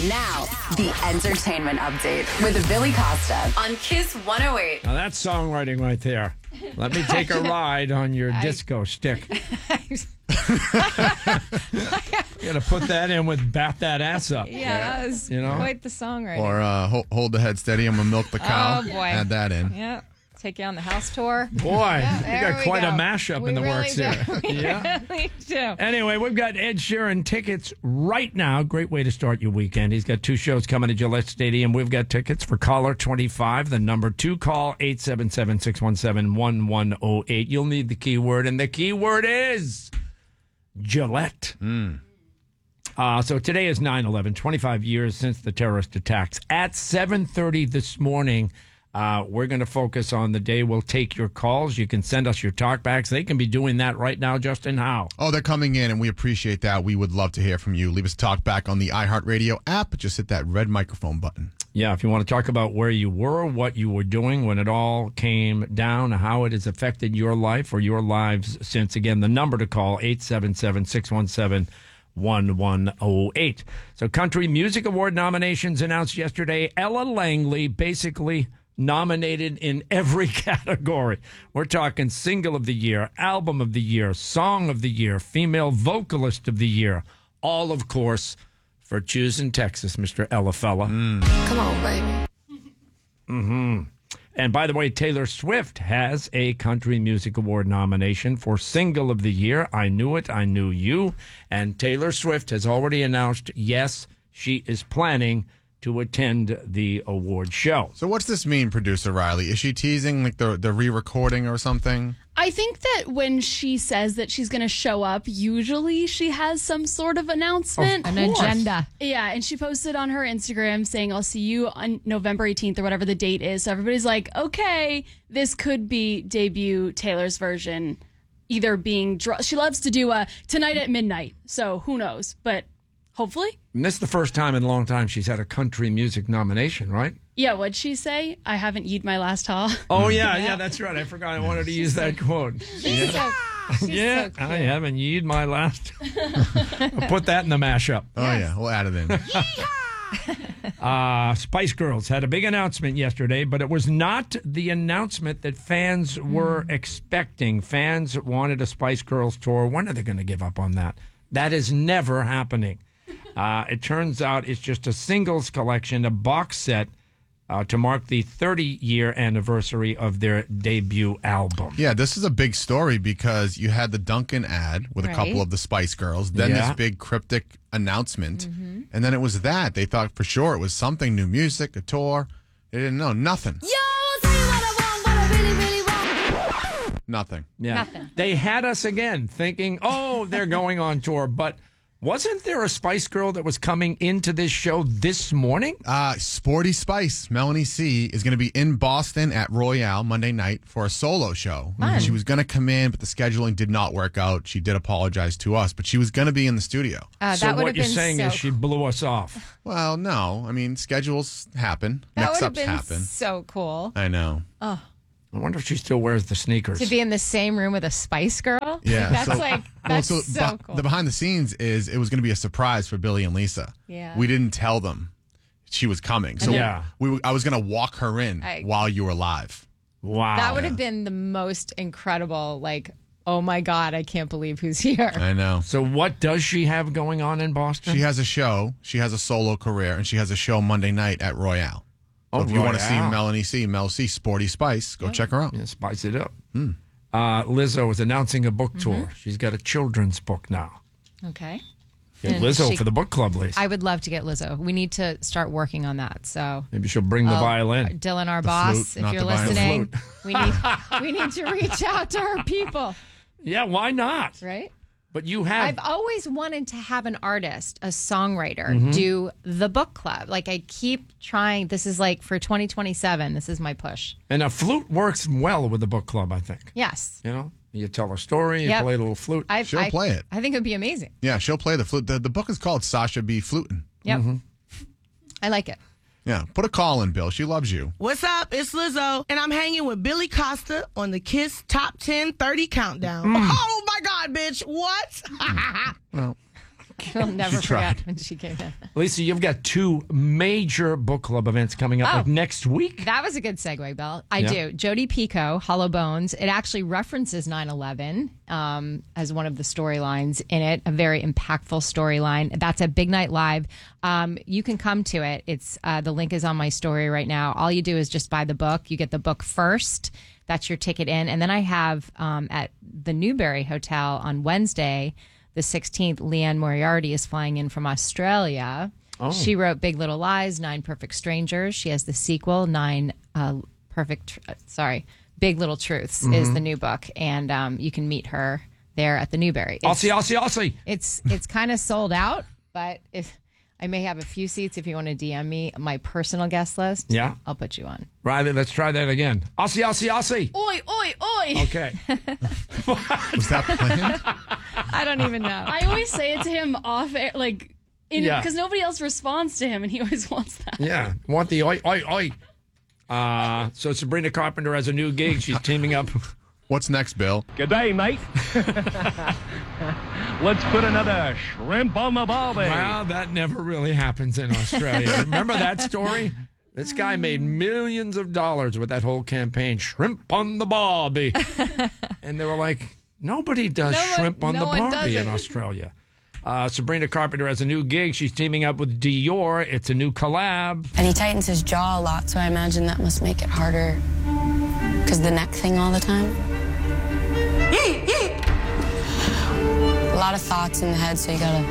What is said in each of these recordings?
Now, the entertainment update with Billy Costa on Kiss 108. Now that's songwriting right there. Let me take a ride on your disco stick. You got to put that in with Bat That Ass Up. Yeah, that was quite the song right Or Hold the Head Steady, I'm going to milk the cow. Oh, boy. Add that in. Yeah. Take you on the house tour. Boy, you got we quite go. a mashup in the really works do. here. We Yeah. really do. Anyway, we've got Ed Sheeran tickets right now. Great way to start your weekend. He's got 2 shows coming to Gillette Stadium. We've got tickets for caller 25. The number 2, call 877-617-1108. You'll need the keyword, and the keyword is Gillette. So today is 9/11, 25 years since the terrorist attacks. At 7:30 this morning, we're going to focus on the day. We'll take your calls. You can send us your talkbacks. They can be doing that right now. Justin, how? Oh, they're coming in, and we appreciate that. We would love to hear from you. Leave us a talk back on the iHeartRadio app. Just hit that red microphone button. Yeah, if you want to talk about where you were, what you were doing when it all came down, how it has affected your life or your lives since. Again, the number to call, 877-617-1108. So Country Music Award nominations announced yesterday. Ella Langley basically nominated in every category. We're talking Single of the Year, Album of the Year, Song of the Year, Female Vocalist of the Year. All, of course, for Choosing Texas, Mr. Ella Fella. Come on, baby. And by the way, Taylor Swift has a Country Music Award nomination for Single of the Year. I Knew It, I Knew You. And Taylor Swift has already announced, yes, she is planning to attend the award show. So what's this mean, Producer Riley? Is she teasing like the re-recording or something? I think that when she says that she's going to show up, usually she has some sort of announcement. An agenda. Yeah, and she posted on her Instagram saying, I'll see you on November 18th or whatever the date is. So everybody's like, okay, this could be debut Taylor's version, either being... She loves to do a Tonight at Midnight, so who knows? But hopefully. And this is the first time in a long time she's had a country music nomination, right? Yeah, what'd she say? I haven't eated my last haw. Oh, yeah, that's right. I forgot I wanted to use that quote. She's so cute. I haven't yeed my last. I'll put that in the mashup. Oh, yeah. We'll add it in. Spice Girls had a big announcement yesterday, but it was not the announcement that fans were expecting. Fans wanted a Spice Girls tour. When are they going to give up on that? That is never happening. It turns out it's just a singles collection, a box set, to mark the 30-year anniversary of their debut album. Yeah, this is a big story because you had the Dunkin' ad with a couple of the Spice Girls, then this big cryptic announcement, and then it was that. They thought for sure it was something, new music, a tour. They didn't know. Nothing. Yo, I'll tell you what I want, what I really, really want. Nothing. Yeah. Nothing. They had us again thinking, oh, they're going on tour, but wasn't there a Spice Girl that was coming into this show this morning? Sporty Spice, Melanie C, is going to be in Boston at Royale Monday night for a solo show. She was going to come in, but the scheduling did not work out. She did apologize to us, but she was going to be in the studio. So that would what have you're been saying so is she blew us off. Well, no. I mean, schedules happen. That would have Mix-ups been happen. so cool. I know. I wonder if she still wears the sneakers. To be in the same room with a Spice Girl? Yeah. That's so cool. The behind the scenes is it was going to be a surprise for Billy and Lisa. Yeah. We didn't tell them she was coming. So Yeah. I was going to walk her in while you were live. Wow. That would have been the most incredible, like, oh my God, I can't believe who's here. I know. So what does she have going on in Boston? She has a show. She has a solo career, and she has a show Monday night at Royale. So if you want to see Melanie C, Mel C, Sporty Spice, go check her out. Yeah, spice it up. Lizzo is announcing a book tour. She's got a children's book now. Okay. Get And Lizzo she- for the book club, Lisa. I would love to get Lizzo. We need to start working on that. So Maybe she'll bring the violin. Dylan, our boss, flute, if not you're the violin. listening, we need to reach out to our people, Yeah, why not? right? But you have... I've always wanted to have an artist, a songwriter, do the book club. Like I keep trying. This is like for 2027. This is my push. And a flute works well with the book club, I think. Yes. You know, you tell a story, you Yep. play a little flute. She'll play it. I think it would be amazing. Yeah, she'll play the flute. The book is called Sasha B. Flutin'. Yep. I like it. Yeah, put a call in, Bill. She loves you. What's up? It's Lizzo, and I'm hanging with Billy Costa on the Kiss Top 10 30 Countdown. Oh, my God, bitch. What? Well, I'll never She tried. forget when she came in. Lisa, you've got 2 major book club events coming up like next week. That was a good segue, Bill. I do. Jodi Picoult, Hollow Bones. It actually references 9/11 as one of the storylines in it. A very impactful storyline. That's at Big Night Live. You can come to it. It's the link is on my story right now. All you do is just buy the book. You get the book first. That's your ticket in. And then I have at the Newbury Hotel on Wednesday, the 16th, Leanne Moriarty is flying in from Australia. Oh. She wrote Big Little Lies, 9 Perfect Strangers. She has the sequel, Big Little Truths is the new book. And you can meet her there at the Newbury. Aussie. It's kind of sold out, but if I may have a few seats if you want to DM me my personal guest list. Yeah. I'll put you on. Riley, let's try that again. Aussie. Oi, oi, oi. Okay. Was that planned? I don't even know. I always say it to him off air, like, because nobody else responds to him, and he always wants that. Yeah. Want the oi. So Sabrina Carpenter has a new gig. She's teaming up. What's next, Bill? G'day, mate. Let's put another shrimp on the barbie. Well, that never really happens in Australia. Remember that story? This guy made millions of dollars with that whole campaign, shrimp on the barbie. And they were like, nobody does shrimp on the barbie in Australia. Sabrina Carpenter has a new gig. She's teaming up with Dior. It's a new collab. And he tightens his jaw a lot, so I imagine that must make it harder because the neck thing all the time. A lot of thoughts in the head, so you gotta...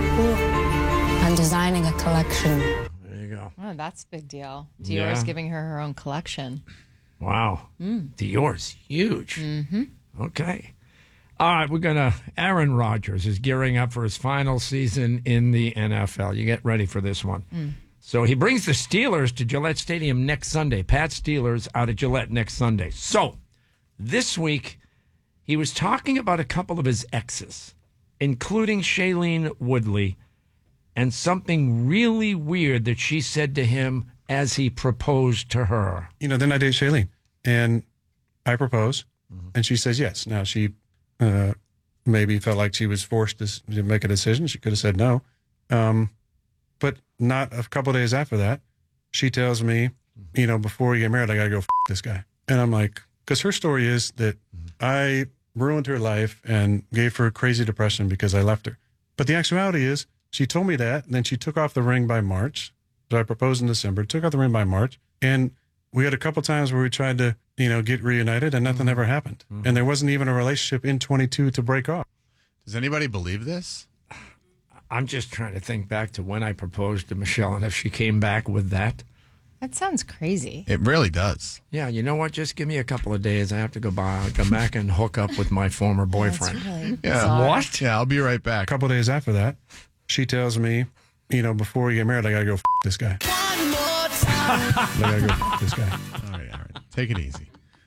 I'm designing a collection. There you go. Oh, that's a big deal. Dior's giving her own collection. Wow. Dior's huge. Mm-hmm. Okay. All right, Aaron Rodgers is gearing up for his final season in the NFL. You get ready for this one. So he brings the Steelers to Gillette Stadium next Sunday. Pat Steelers out at Gillette next Sunday. So this week, he was talking about a couple of his exes, including Shailene Woodley, and something really weird that she said to him as he proposed to her. Then I date Shailene, and I propose, and she says yes. Now, she maybe felt like she was forced to make a decision. She could have said no. But not a couple of days after that, she tells me, before we get married, I got to go f*** this guy. And I'm like, because her story is that I ruined her life and gave her crazy depression because I left her. But the actuality is she told me that, and then she took off the ring by March. So I proposed in December, took off the ring by March. And we had a couple times where we tried to, get reunited, and nothing ever happened. And there wasn't even a relationship in 22 to break off. Does anybody believe this? I'm just trying to think back to when I proposed to Michelle and if she came back with that. That sounds crazy. It really does. Yeah, you know what? Just give me a couple of days. I have to come back and hook up with my former boyfriend. That's really Yeah. bizarre. What? Yeah, I'll be right A back. couple of days after that, she tells me, before we get married, I got to go f*** this guy. I got to go f*** this guy. All right. Take it easy.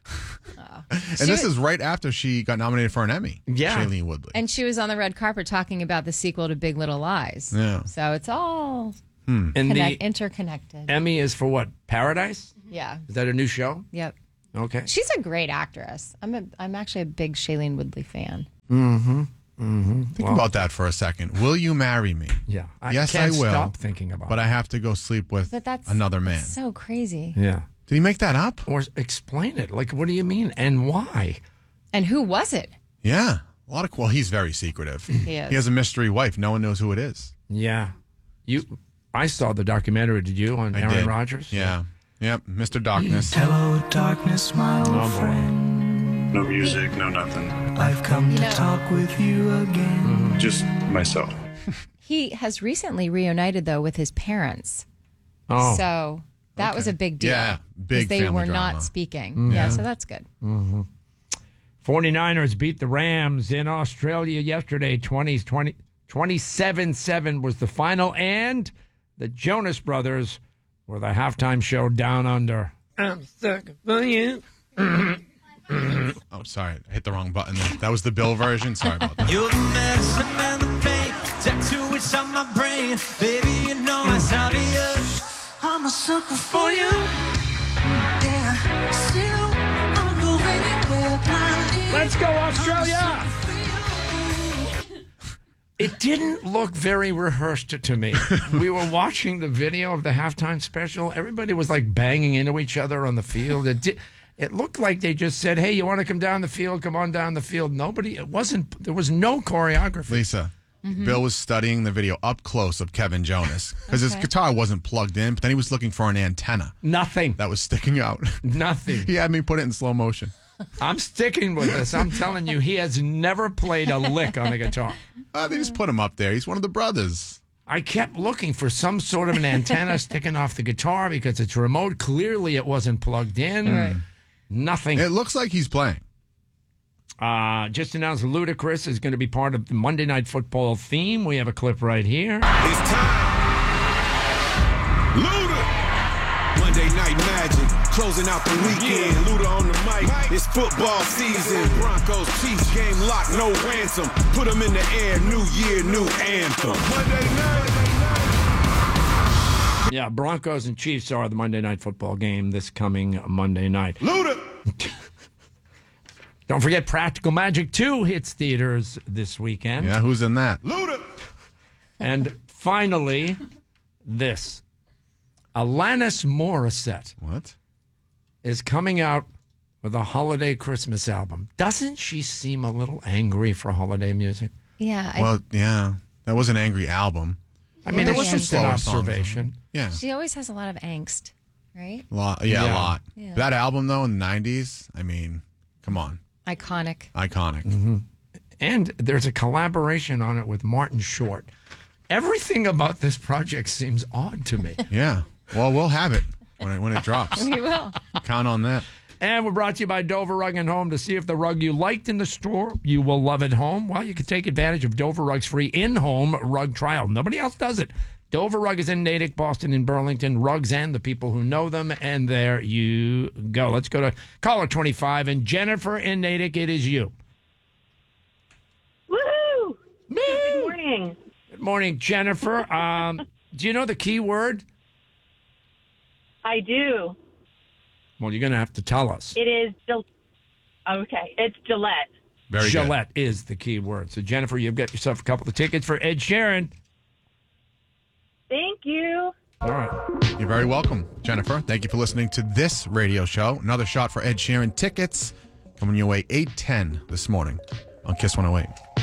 And this is right after she got nominated for an Emmy. Yeah. Shailene Woodley. And she was on the red carpet talking about the sequel to Big Little Lies. Yeah. So it's all And the interconnected. Emmy is for what? Paradise? Yeah. Is that a new show? Yep. Okay. She's a great actress. I'm actually a big Shailene Woodley fan. Think about that for a second. Will you marry me? Yeah. Yes, can't I will. Stop thinking about But it. I have to go sleep with But that's another man. so crazy. Yeah. Did he make that up? Or explain it. Like, what do you mean and why? And who was it? Yeah. Well, he's very secretive. He is. He has a mystery wife. No one knows who it is. Yeah. I saw the documentary, did you, on I Aaron did. Rodgers? Yeah. Yep. Mr. Darkness. Hello, darkness, my old friend. No music, no nothing. I've come to talk with you again. Just myself. He has recently reunited, though, with his parents. Oh. So that was a big deal. Yeah, big 'cause they family were drama. not speaking. Yeah, so that's good. 49ers beat the Rams in Australia yesterday. 27-7 was the final, and the Jonas Brothers were the halftime show down under. I'm stuck for you. Oh, sorry. I hit the wrong button there. That was the Bill version. Sorry about that. You're the medicine and the pain. Tattoo it's on my brain. Baby, you know it's obvious. I'm a sucker for you. Yeah. Still, I'll go anywhere blindly. Let's go, Australia! It didn't look very rehearsed to me. We were watching the video of the halftime special. Everybody was like banging into each other on the field. It looked like they just said, "Hey, you want to come down the field? Come on down the field." There was no choreography. Lisa, Bill was studying the video up close of Kevin Jonas because his guitar wasn't plugged in, but then he was looking for an antenna. Nothing. That was sticking out. Nothing. He had me put it in slow motion. I'm sticking with this. I'm telling you, he has never played a lick on a guitar. They just put him up there. He's one of the brothers. I kept looking for some sort of an antenna sticking off the guitar because it's remote. Clearly, it wasn't plugged in. Right. Nothing. It looks like he's playing. Just announced Ludacris is going to be part of the Monday Night Football theme. We have a clip right here. It's time. Luda. Monday Night Magic. Closing out the weekend. Luda on the mic. It's football season. Broncos, Chiefs, game locked, no ransom. Put them in the air. New year, new anthem. Monday night. Yeah, Broncos and Chiefs are the Monday Night Football game this coming Monday night. Luda. Don't forget Practical Magic 2 hits theaters this weekend. Yeah, who's in that? Luda. And finally, this. Alanis Morissette. What? Is coming out with a holiday Christmas album. Doesn't she seem a little angry for holiday music? Yeah. Yeah. That was an angry album. I mean, it was Very just an observation. Yeah. She always has a lot of angst, right? A lot. A lot. Yeah. That album, though, in the 90s, I mean, come on. Iconic. Iconic. Mm-hmm. And there's a collaboration on it with Martin Short. Everything about this project seems odd to me. Yeah. Well, we'll have it when it drops. We will. Count on that. And we're brought to you by Dover Rug and Home. To see if the rug you liked in the store, you will love at home. Well, you can take advantage of Dover Rug's free in-home rug trial. Nobody else does it. Dover Rug is in Natick, Boston, and Burlington. Rugs and the people who know them. And there you go. Let's go to caller 25. And Jennifer in Natick, it is you. Woohoo! Good morning. Good morning, Jennifer. Do you know the key word? I do. Well, you're going to have to tell us. It is okay. It's Gillette. Very Gillette is the key word. So, Jennifer, you've got yourself a couple of tickets for Ed Sheeran. Thank you. All right. You're very welcome, Jennifer. Thank you for listening to this radio show. Another shot for Ed Sheeran tickets coming your way 8:10 this morning on Kiss 108.